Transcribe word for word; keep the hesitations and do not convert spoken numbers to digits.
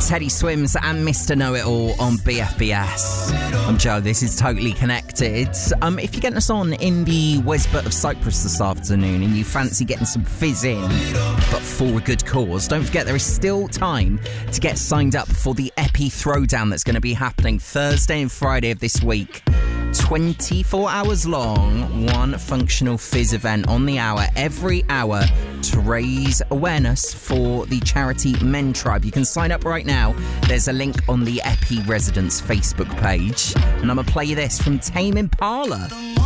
Teddy Swims and Mister Know-It-All on B F B S. I'm Joe, this is Totally Connected. Um, if you're getting us on in the Wesburt of Cyprus this afternoon and you fancy getting some fizz in, but for a good cause, don't forget there is still time to get signed up for the Epi Throwdown that's going to be happening Thursday and Friday of this week. twenty-four hours long, one functional fizz event on the hour, every hour, to raise awareness for the charity Men Tribe. You can sign up right now. There's a link on the Epi Residence Facebook page. And I'm going to play you this from Tame Impala.